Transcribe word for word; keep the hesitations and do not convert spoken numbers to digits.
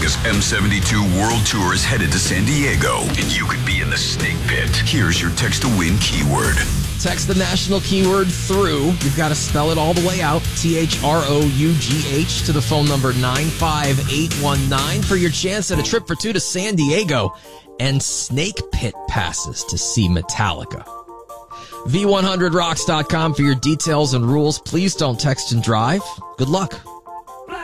Metallica's M seventy-two World Tour is headed to San Diego, and you could be in the Snake Pit. Here's your text to win keyword. Text the national keyword through. You've got to spell it all the way out. T H R O U G H to the phone number nine five eight one nine for your chance at a trip for two to San Diego and Snake Pit passes to see Metallica. V one hundred rocks dot com for your details and rules. Please don't text and drive. Good luck.